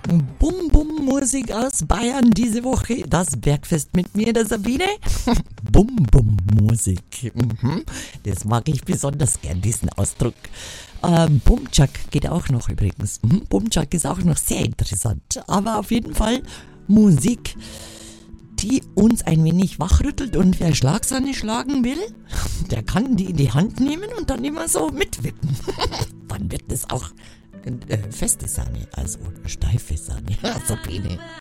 Bum-Bum-Musik aus Bayern diese Woche. Das Bergfest mit mir, der Sabine. Bum-Bum-Musik. Das mag ich besonders gern, diesen Ausdruck. Bumchak geht auch noch übrigens. Bumchak ist auch noch sehr interessant. Aber auf jeden Fall Musik, die uns ein wenig wachrüttelt, und wer Schlagsahne schlagen will, der kann die in die Hand nehmen und dann immer so mitwippen. Dann wird es auch feste Sahne, also steife Sahne. Sabine.